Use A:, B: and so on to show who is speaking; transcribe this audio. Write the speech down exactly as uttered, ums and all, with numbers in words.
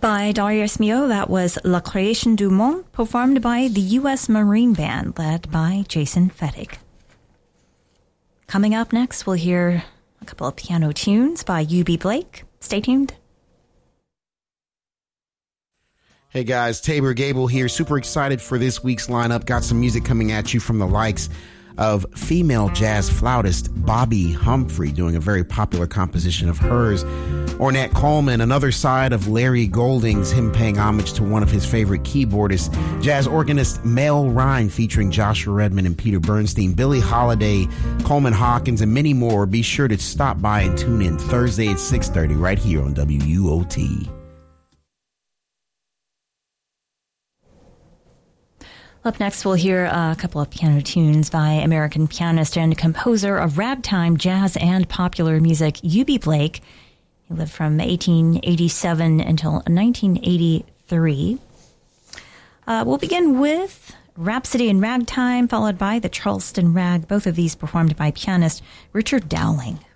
A: By Darius Milhaud, that was La Création du Monde, performed by the U S Marine Band, led by Jason Fettig. Coming up next, we'll hear a couple of piano tunes by U B Blake. Stay tuned.
B: Hey guys, Tabor Gable here. Super excited for this week's lineup. Got some music coming at you from the likes of female jazz flautist Bobby Humphrey doing a very popular composition of hers. Ornette Coleman, another side of Larry Goldings, him paying homage to one of his favorite keyboardists. Jazz organist Mel Ryan featuring Joshua Redman and Peter Bernstein. Billie Holiday, Coleman Hawkins, and many more. Be sure to stop by and tune in Thursday at six thirty right here on W U O T.
A: Up next, we'll hear a couple of piano tunes by American pianist and composer of ragtime, jazz, and popular music, U B Blake. He lived from eighteen eighty-seven until nineteen eighty-three. Uh, we'll begin with Rhapsody in Ragtime, followed by the Charleston Rag, both of these performed by pianist Richard Dowling.